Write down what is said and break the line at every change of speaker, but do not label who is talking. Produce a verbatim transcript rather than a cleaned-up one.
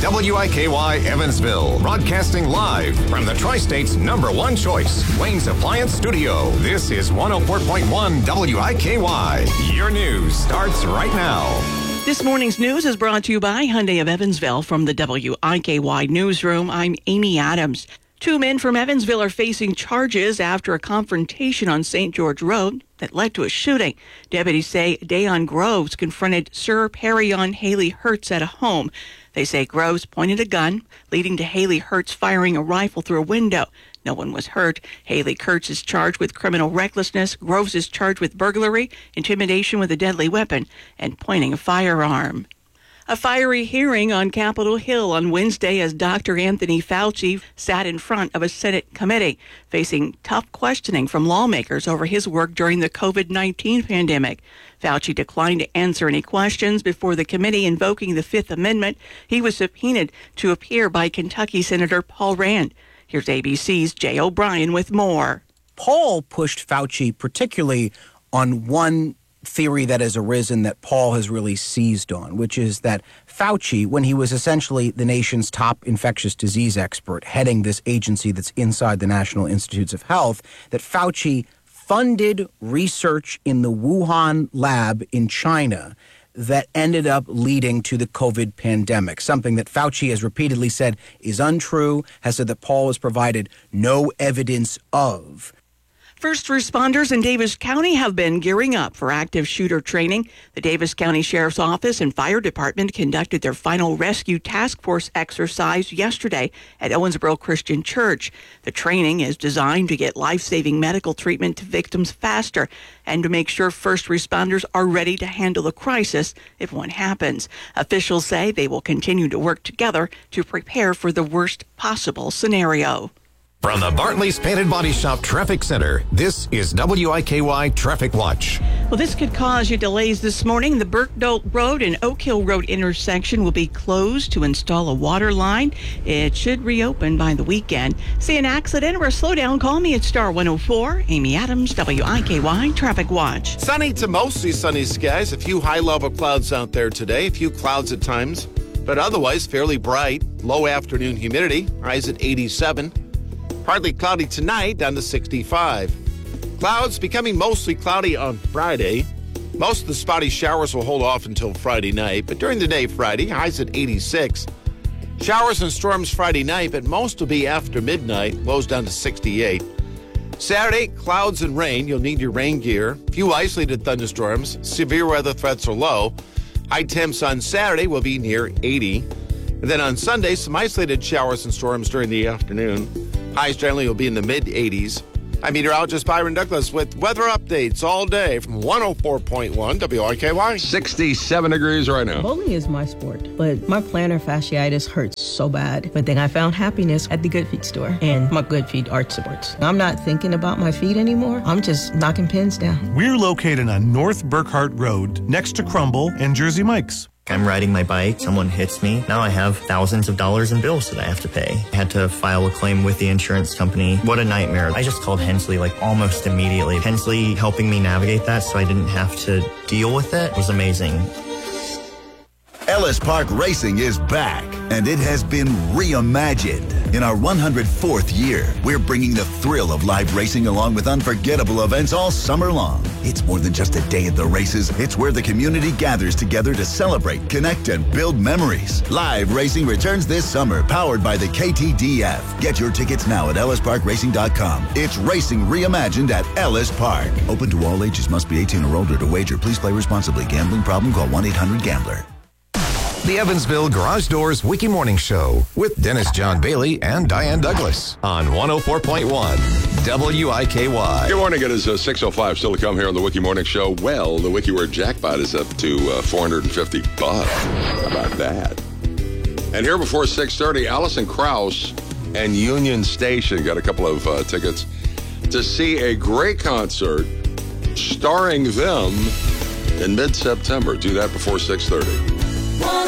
W I K Y Evansville, broadcasting live from the Tri-State's number one choice, Wayne's Appliance Studio. This is one oh four point one W I K Y. Your news starts right now.
This morning's news is brought to you by Hyundai of Evansville. From the W I K Y newsroom, I'm Amy Adams. Two men from Evansville are facing charges after a confrontation on Saint George Road that led to a shooting. Deputies say Dayon Groves confronted Sir Perion Haley Hertz at a home. They say Groves pointed a gun, leading to Haley Hertz firing a rifle through a window. No one was hurt. Haley Hertz is charged with criminal recklessness. Groves is charged with burglary, intimidation with a deadly weapon, and pointing a firearm. A fiery hearing on Capitol Hill on Wednesday as Doctor Anthony Fauci sat in front of a Senate committee, facing tough questioning from lawmakers over his work during the covid nineteen pandemic. Fauci declined to answer any questions before the committee, invoking the Fifth Amendment. He was subpoenaed to appear by Kentucky Senator Paul Rand. Here's A B C's Jay O'Brien with more.
Paul pushed Fauci particularly on one theory that has arisen that Paul has really seized on, which is that Fauci, when he was essentially the nation's top infectious disease expert heading this agency that's inside the National Institutes of Health, that Fauci funded research in the Wuhan lab in China that ended up leading to the COVID pandemic, something that Fauci has repeatedly said is untrue, has said that Paul has provided no evidence of.
First responders in Davis County have been gearing up for active shooter training. The Davis County Sheriff's Office and Fire Department conducted their final rescue task force exercise yesterday at Owensboro Christian Church. The training is designed to get life-saving medical treatment to victims faster and to make sure first responders are ready to handle the crisis if one happens. Officials say they will continue to work together to prepare for the worst possible scenario.
From the Bartley's Painted Body Shop Traffic Center, this is W I K Y Traffic Watch.
Well, this could cause you delays this morning. The Burkdolt Road and Oak Hill Road intersection will be closed to install a water line. It should reopen by the weekend. See an accident or a slowdown, call me at Star one oh four. Amy Adams, W I K Y Traffic Watch.
Sunny to mostly sunny skies. A few high-level clouds out there today. A few clouds at times, but otherwise fairly bright. Low afternoon humidity. Highs at eighty-seven. Partly cloudy tonight, down to sixty-five. Clouds becoming mostly cloudy on Friday. Most of the spotty showers will hold off until Friday night, but during the day Friday, highs at eighty-six. Showers and storms Friday night, but most will be after midnight, lows down to sixty-eight. Saturday, clouds and rain. You'll need your rain gear. Few isolated thunderstorms. Severe weather threats are low. High temps on Saturday will be near eighty. And then on Sunday, some isolated showers and storms during the afternoon. Highs generally will be in the mid-eighties. I'm meteorologist Byron Douglas with weather updates all day from one oh four point one W I K Y.
sixty-seven degrees right now.
Bowling is my sport, but my plantar fasciitis hurts so bad. But then I found happiness at the Good Feet store and my Good Feet arch supports. I'm not thinking about my feet anymore. I'm just knocking pins down.
We're located on North Burkhart Road, next to Crumble and Jersey Mike's.
I'm riding my bike, someone hits me. Now I have thousands of dollars in bills that I have to pay. I had to file a claim with the insurance company. What a nightmare. I just called Hensley like almost immediately. Hensley helping me navigate that so I didn't have to deal with it was amazing.
Ellis Park Racing is back, and it has been reimagined. In our one hundred fourth year, we're bringing the thrill of live racing along with unforgettable events all summer long. It's more than just a day at the races. It's where the community gathers together to celebrate, connect, and build memories. Live racing returns this summer, powered by the K T D F. Get your tickets now at ellis park racing dot com. It's racing reimagined at Ellis Park. Open to all ages. Must be eighteen or older to wager. Please play responsibly. Gambling problem? Call one eight hundred gambler.
The Evansville Garage Doors Wiki Morning Show with Dennis John Bailey and Diane Douglas on one oh four point one W I K Y.
Good morning. It is uh, six oh five. Still to come here on the Wiki Morning Show. Well, the Wiki Word jackpot is up to uh, four hundred fifty bucks. How about that? And here before six thirty, Alison Krauss and Union Station got a couple of uh, tickets to see a great concert starring them in mid-September. Do that before six thirty.